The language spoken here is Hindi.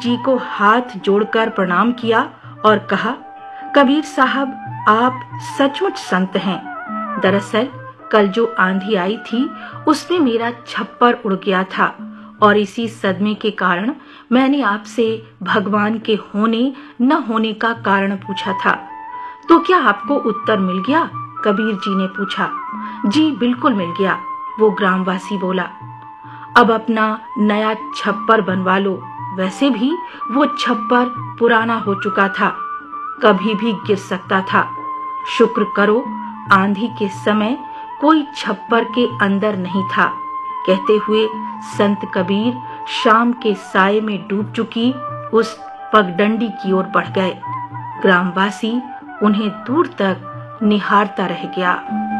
जी को हाथ जोड़कर प्रणाम किया और कहा, कबीर साहब, आप सचमुच संत हैं। दरअसल कल जो आंधी आई थी उसमें मेरा छप्पर उड़ गया था और इसी सदमे के कारण मैंने आपसे भगवान के होने न होने का कारण पूछा था। तो क्या आपको उत्तर मिल गया? कबीर जी ने पूछा। जी बिल्कुल मिल गया, वो ग्रामवासी बोला। अब अपना नया छप्पर बनवा लो। वैसे भी वो छप्पर पुराना हो चुका था, कभी भी गिर सकता था। शुक्र करो आंधी के समय कोई छप्पर के अंदर नहीं था। कहते हुए संत कबीर शाम के साये में डूब चुकी उस पगडंडी की ओर बढ़ गए। ग्रामवासी उन्हें दूर तक निहारता रह गया।